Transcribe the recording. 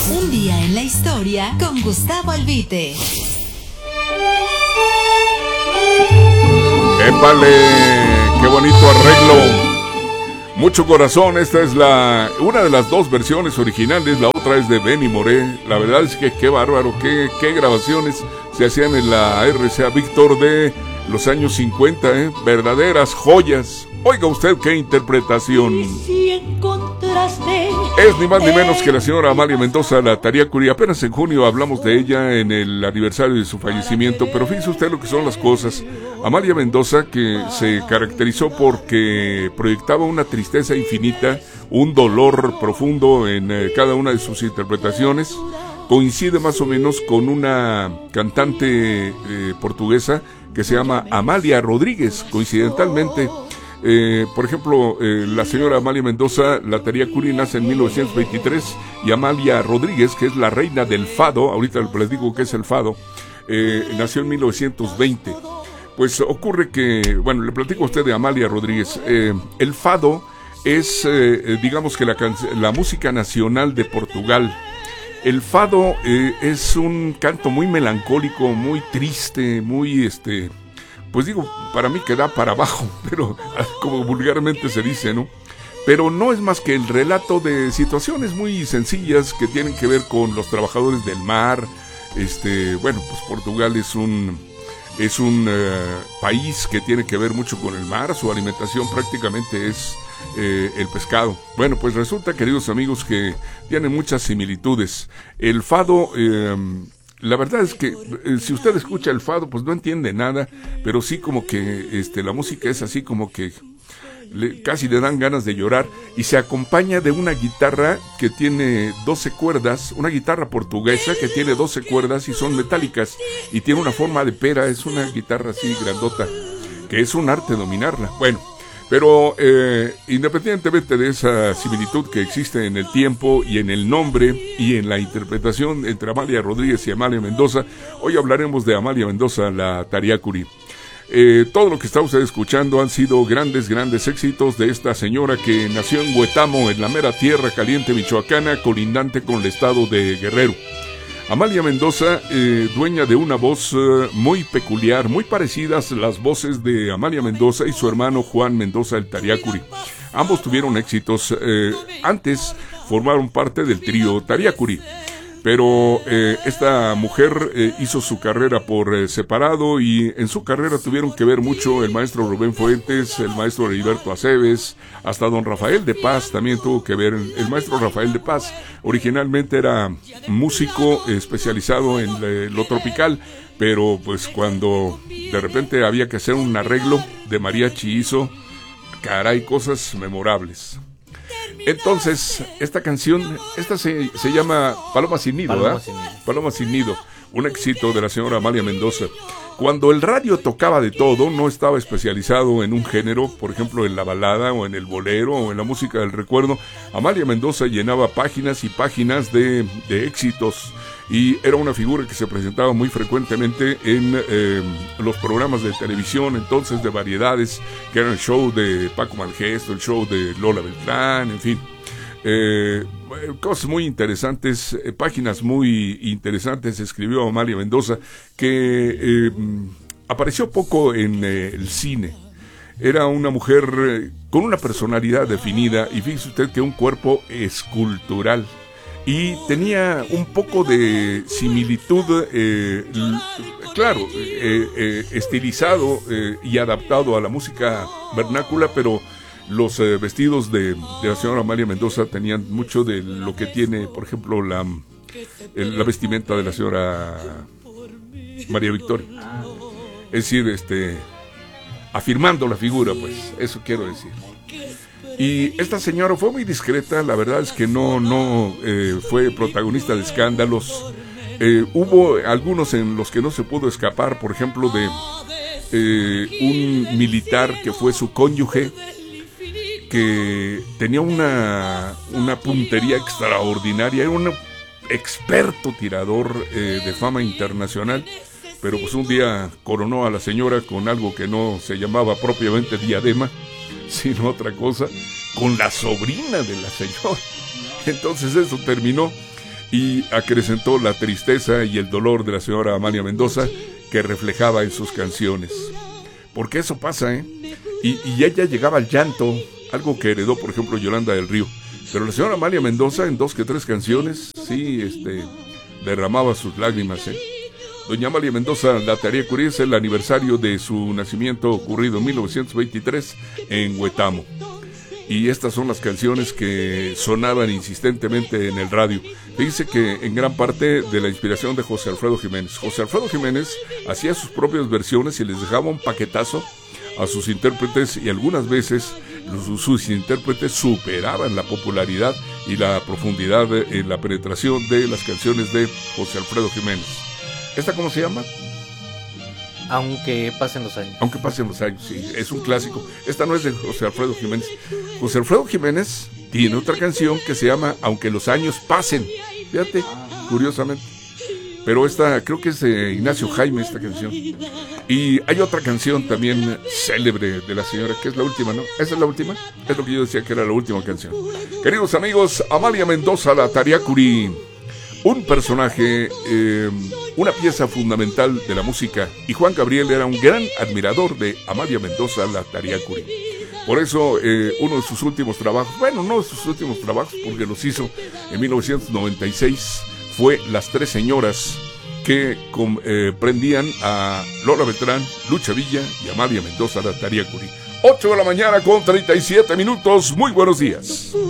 Un día en la historia con Gustavo Albite. ¡Épale! ¡Qué bonito arreglo! Mucho corazón, esta es una de las dos versiones originales, la otra es de Benny Moré. La verdad es que qué bárbaro, qué grabaciones se hacían en la RCA Víctor de los años 50, verdaderas joyas. Oiga usted qué interpretación. Es ni más ni menos que la señora Amalia Mendoza, la Tariacuri. Apenas en junio hablamos de ella en el aniversario de su fallecimiento, pero fíjese usted lo que son las cosas. Amalia Mendoza, que se caracterizó porque proyectaba una tristeza infinita, un dolor profundo en cada una de sus interpretaciones, coincide más o menos con una cantante portuguesa que se llama Amália Rodríguez, coincidentalmente. Por ejemplo, la señora Amalia Mendoza, la Tariacuri, nace en 1923 y Amália Rodríguez, que es la reina del fado, ahorita les digo que es el fado, nació en 1920. Pues ocurre que, bueno, le platico a usted de Amália Rodríguez. El fado es, digamos que la música nacional de Portugal. El fado es un canto muy melancólico, muy triste, muy pues digo, para mí que da para abajo, pero como vulgarmente se dice, ¿no? Pero no es más que el relato de situaciones muy sencillas que tienen que ver con los trabajadores del mar. Bueno, pues Portugal es un país que tiene que ver mucho con el mar. Su alimentación prácticamente es el pescado. Bueno, pues resulta, queridos amigos, que tiene muchas similitudes. El fado, la verdad es que si usted escucha el fado, pues no entiende nada, pero sí como que la música es así como que casi le dan ganas de llorar, y se acompaña de una guitarra que tiene 12 cuerdas, una guitarra portuguesa que tiene 12 cuerdas y son metálicas y tiene una forma de pera. Es una guitarra así grandota, que es un arte dominarla. Bueno, pero independientemente de esa similitud que existe en el tiempo y en el nombre y en la interpretación entre Amalia Rodríguez y Amalia Mendoza, hoy hablaremos de Amalia Mendoza, la Tariacuri. Todo lo que está usted escuchando han sido grandes éxitos de esta señora que nació en Huetamo, en la mera tierra caliente michoacana, colindante con el estado de Guerrero. Amalia Mendoza, dueña de una voz muy peculiar, muy parecidas las voces de Amalia Mendoza y su hermano Juan Mendoza, el Tariacuri. Ambos tuvieron éxitos, antes formaron parte del trío Tariacuri. Pero esta mujer hizo su carrera por separado, y en su carrera tuvieron que ver mucho el maestro Rubén Fuentes, el maestro Heriberto Aceves, hasta don Rafael de Paz también tuvo que ver. El maestro Rafael de Paz originalmente era músico especializado en lo tropical, pero pues cuando de repente había que hacer un arreglo de mariachi hizo, caray, cosas memorables. Entonces, esta canción, se llama Paloma sin Nido, ¿verdad? Paloma sin Nido, un éxito de la señora Amalia Mendoza. Cuando el radio tocaba de todo, no estaba especializado en un género, por ejemplo en la balada o en el bolero o en la música del recuerdo, Amalia Mendoza llenaba páginas y páginas de éxitos, y era una figura que se presentaba muy frecuentemente en los programas de televisión entonces de variedades, que eran el show de Paco Malgesto, el show de Lola Beltrán, en fin. Cosas muy interesantes, páginas muy interesantes escribió Amalia Mendoza, que apareció poco en el cine. Era una mujer con una personalidad definida, y fíjese usted que un cuerpo escultural, y tenía un poco de similitud, claro, estilizado y adaptado a la música vernácula, pero los vestidos de la señora Amalia Mendoza tenían mucho de lo que tiene, por ejemplo, la vestimenta de la señora María Victoria. Es decir, afirmando la figura, pues, eso quiero decir. Y esta señora fue muy discreta, la verdad es que no fue protagonista de escándalos. Hubo algunos en los que no se pudo escapar, por ejemplo, de un militar que fue su cónyuge, que tenía una puntería extraordinaria, era un experto tirador de fama internacional, pero pues un día coronó a la señora con algo que no se llamaba propiamente diadema, sino otra cosa, con la sobrina de la señora. Entonces eso terminó y acrecentó la tristeza y el dolor de la señora Amalia Mendoza, que reflejaba en sus canciones. Porque eso pasa, y ella llegaba al llanto, algo que heredó, por ejemplo, Yolanda del Río. Pero la señora Amalia Mendoza, en 2 que 3 canciones, sí, derramaba sus lágrimas, Doña Amalia Mendoza Latariacuri es el aniversario de su nacimiento, ocurrido en 1923 en Huetamo. Y estas son las canciones que sonaban insistentemente en el radio. Dice que en gran parte de la inspiración de José Alfredo Jiménez. José Alfredo Jiménez hacía sus propias versiones y les dejaba un paquetazo a sus intérpretes, y algunas veces sus intérpretes superaban la popularidad y la profundidad en la penetración de las canciones de José Alfredo Jiménez. ¿Esta cómo se llama? Aunque pasen los años. Aunque pasen los años, sí, es un clásico. Esta no es de José Alfredo Jiménez. José Alfredo Jiménez tiene otra canción que se llama Aunque los años pasen. Fíjate, curiosamente. Pero esta, creo que es de Ignacio Jaime, esta canción. Y hay otra canción también célebre de la señora, que es la última, ¿no? ¿Esa es la última? Es lo que yo decía que era la última canción. Queridos amigos, Amalia Mendoza Latariacuri, un personaje, una pieza fundamental de la música, y Juan Gabriel era un gran admirador de Amalia Mendoza Latariacuri. Por eso uno de sus últimos trabajos, bueno, no de sus últimos trabajos, porque los hizo en 1996, fue Las Tres Señoras, que comprendían a Lola Beltrán, Lucha Villa y Amalia Mendoza Latariacuri. 8 de la mañana con 37 minutos, muy buenos días.